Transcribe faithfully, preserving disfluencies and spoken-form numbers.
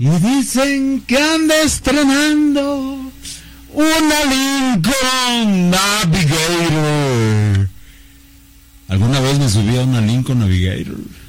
Y dicen que anda estrenando una Lincoln Navigator. Alguna vez me subí a una Lincoln Navigator.